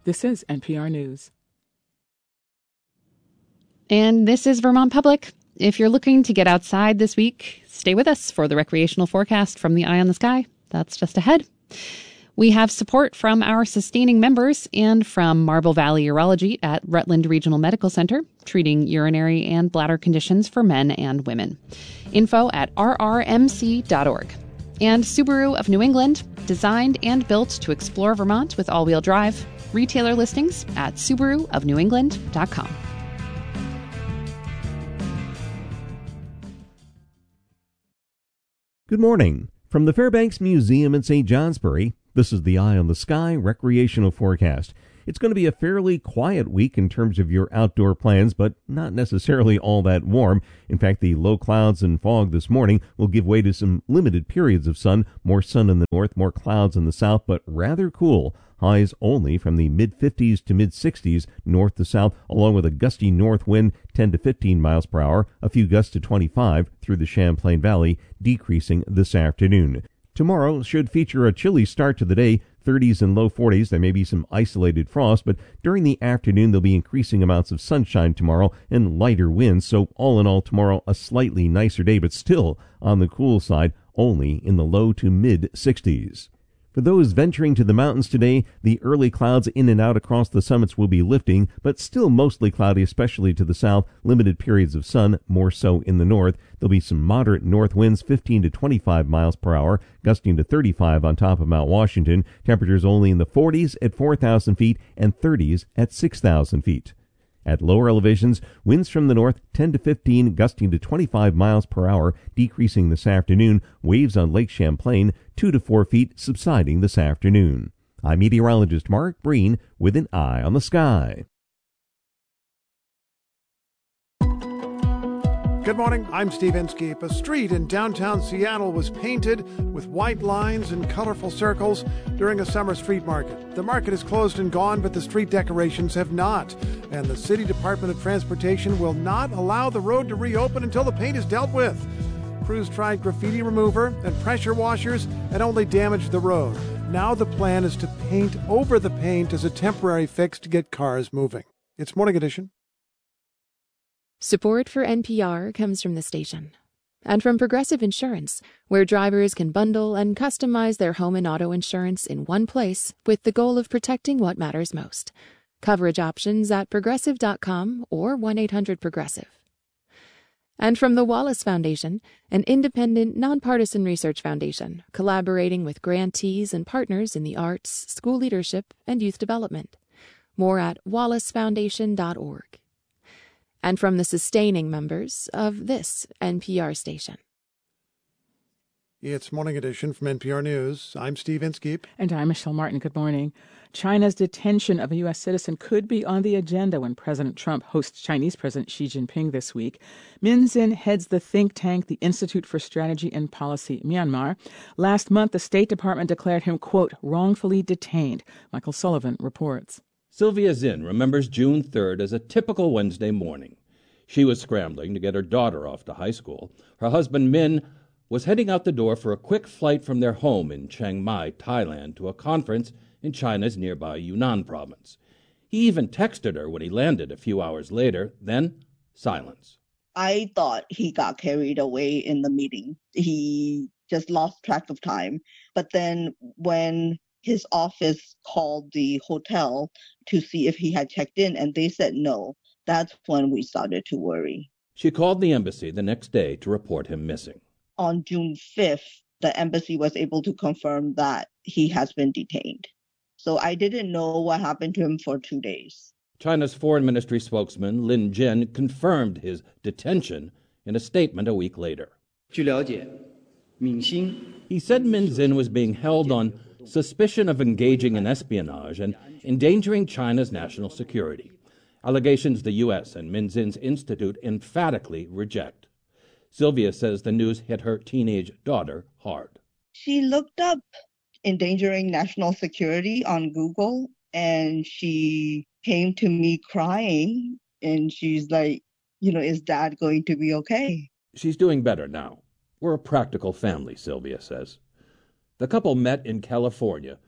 This is NPR News. And this is Vermont Public. If you're looking to get outside this week, stay with us for the recreational forecast from the Eye on the Sky. That's just ahead. We have support from our sustaining members and from Marble Valley Urology at Rutland Regional Medical Center, treating urinary and bladder conditions for men and women. Info at rrmc.org. And Subaru of New England, designed and built to explore Vermont with all-wheel drive. Retailer listings at subaruofnewengland.com. Good morning. From the Fairbanks Museum in St. Johnsbury, this is the Eye on the Sky recreational forecast. It's going to be a fairly quiet week in terms of your outdoor plans, but not necessarily all that warm. In fact, the low clouds and fog this morning will give way to some limited periods of sun, more sun in the north, more clouds in the south, but rather cool. Highs only from the mid-50s to mid-60s north to south, along with a gusty north wind 10 to 15 miles per hour, a few gusts to 25 through the Champlain Valley, decreasing this afternoon. Tomorrow should feature a chilly start to the day, 30s and low 40s. There may be some isolated frost, but during the afternoon there'll be increasing amounts of sunshine tomorrow and lighter winds. So all in all, tomorrow a slightly nicer day, but still on the cool side, only in the low to mid-60s. For those venturing to the mountains today, the early clouds in and out across the summits will be lifting, but still mostly cloudy, especially to the south. Limited periods of sun, more so in the north. There'll be some moderate north winds, 15 to 25 miles per hour, gusting to 35 on top of Mount Washington. Temperatures only in the 40s at 4,000 feet and 30s at 6,000 feet. At lower elevations, winds from the north 10 to 15, gusting to 25 miles per hour, decreasing this afternoon. Waves on Lake Champlain 2 to 4 feet, subsiding this afternoon. I'm meteorologist Mark Breen with an Eye on the Sky. Good morning, I'm Steve Inskeep. A street in downtown Seattle was painted with white lines and colorful circles during a summer street market. The market is closed and gone, but the street decorations have not. And the City Department of Transportation will not allow the road to reopen until the paint is dealt with. Crews tried graffiti remover and pressure washers and only damaged the road. Now the plan is to paint over the paint as a temporary fix to get cars moving. It's Morning Edition. Support for NPR comes from the station and from Progressive Insurance, where drivers can bundle and customize their home and auto insurance in one place with the goal of protecting what matters most. Coverage options at Progressive.com or 1-800-PROGRESSIVE. And from the Wallace Foundation, an independent, nonpartisan research foundation collaborating with grantees and partners in the arts, school leadership, and youth development. More at wallacefoundation.org. And from the sustaining members of this NPR station. It's Morning Edition from NPR News. I'm Steve Inskeep. And I'm Michelle Martin. Good morning. China's detention of a U.S. citizen could be on the agenda when President Trump hosts Chinese President Xi Jinping this week. Min Zin heads the think tank, the Institute for Strategy and Policy, Myanmar. Last month, the State Department declared him, quote, wrongfully detained. Michael Sullivan reports. Sylvia Zinn remembers June 3rd as a typical Wednesday morning. She was scrambling to get her daughter off to high school. Her husband, Min, was heading out the door for a quick flight from their home in Chiang Mai, Thailand, to a conference in China's nearby Yunnan province. He even texted her when he landed a few hours later. Then, silence. I thought he got carried away in the meeting. He just lost track of time. But then when his office called the hotel to see if he had checked in, and they said no. That's when we started to worry. She called the embassy the next day to report him missing. On June 5th, the embassy was able to confirm that he has been detained. So I didn't know what happened to him for 2 days. China's Foreign Ministry spokesman Lin Jin confirmed his detention in a statement a week later. He said Min Zin was being held on suspicion of engaging in espionage and endangering China's national security, allegations the U.S. and Min Zin's institute emphatically reject. Sylvia says the news hit her teenage daughter hard. She looked up endangering national security on Google, and she came to me crying, and she's like, is Dad going to be okay? She's doing better now. We're a practical family, Sylvia says. The couple met in California,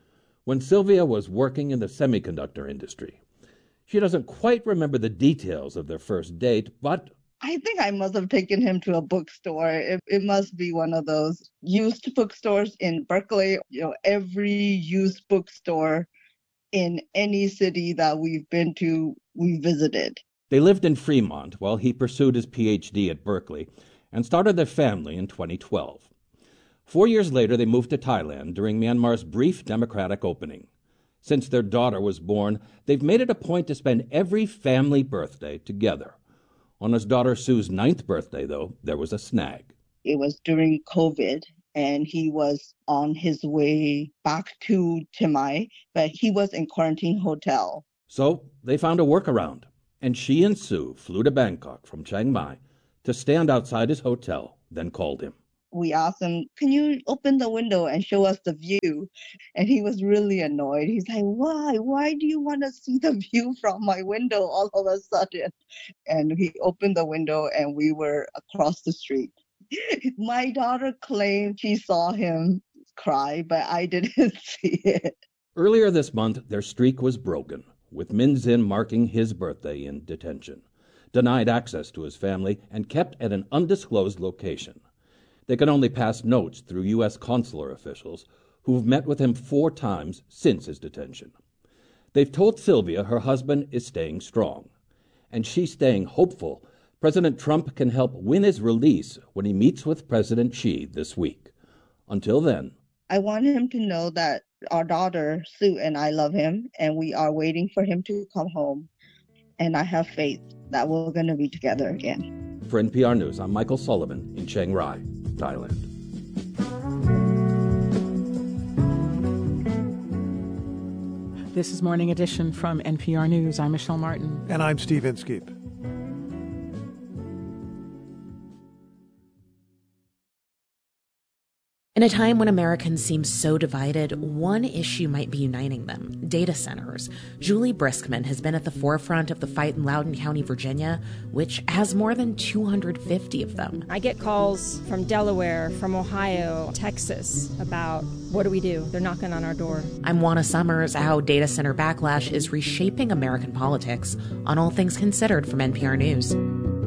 when Sylvia was working in the semiconductor industry. She doesn't quite remember the details of their first date, but I think I must have taken him to a bookstore. It must be one of those used bookstores in Berkeley. Every used bookstore in any city that we've been to, we visited. They lived in Fremont while he pursued his Ph.D. at Berkeley and started their family in 2012. 4 years later, they moved to Thailand during Myanmar's brief democratic opening. Since their daughter was born, they've made it a point to spend every family birthday together. On his daughter Sue's 9th birthday, though, there was a snag. It was during COVID, and he was on his way back to Chiang Mai, but he was in quarantine hotel. So they found a workaround, and she and Sue flew to Bangkok from Chiang Mai to stand outside his hotel, then called him. We asked him, can you open the window and show us the view? And he was really annoyed. He's like, why? Why do you want to see the view from my window all of a sudden? And he opened the window and we were across the street. My daughter claimed she saw him cry, but I didn't see it. Earlier this month, their streak was broken, with Min Zin marking his birthday in detention, denied access to his family, and kept at an undisclosed location. They can only pass notes through U.S. consular officials who've met with him 4 times since his detention. They've told Sylvia her husband is staying strong, and she's staying hopeful President Trump can help win his release when he meets with President Xi this week. Until then, I want him to know that our daughter, Sue, and I love him, and we are waiting for him to come home. And I have faith that we're going to be together again. For NPR News, I'm Michael Sullivan in Chiang Rai, Thailand. This is Morning Edition from NPR News. I'm Michelle Martin. And I'm Steve Inskeep. In a time when Americans seem so divided, one issue might be uniting them: data centers. Julie Briskman has been at the forefront of the fight in Loudoun County, Virginia, which has more than 250 of them. I get calls from Delaware, from Ohio, Texas about what do we do? They're knocking on our door. I'm Juana Summers. How data center backlash is reshaping American politics on All Things Considered from NPR News.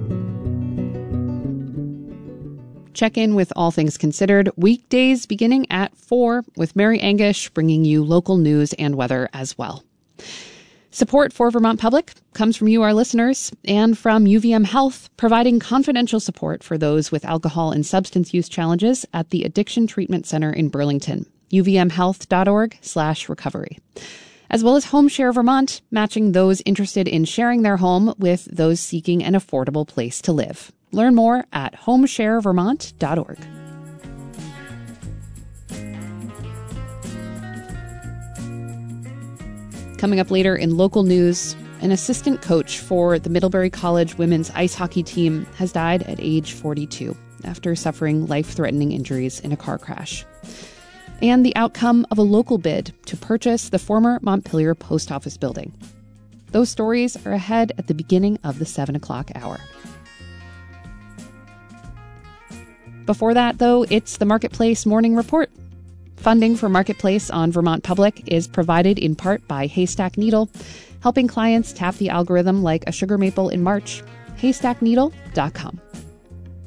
Check in with All Things Considered weekdays beginning at 4 with Mary Angish bringing you local news and weather as well. Support for Vermont Public comes from you, our listeners, and from UVM Health, providing confidential support for those with alcohol and substance use challenges at the Addiction Treatment Center in Burlington, uvmhealth.org/recovery. As well as Home Share Vermont, matching those interested in sharing their home with those seeking an affordable place to live. Learn more at homesharevermont.org. Coming up later in local news, an assistant coach for the Middlebury College women's ice hockey team has died at age 42 after suffering life-threatening injuries in a car crash. And the outcome of a local bid to purchase the former Montpelier post office building. Those stories are ahead at the beginning of the 7 o'clock hour. Before that, though, it's the Marketplace Morning Report. Funding for Marketplace on Vermont Public is provided in part by Haystack Needle, helping clients tap the algorithm like a sugar maple in March. HaystackNeedle.com.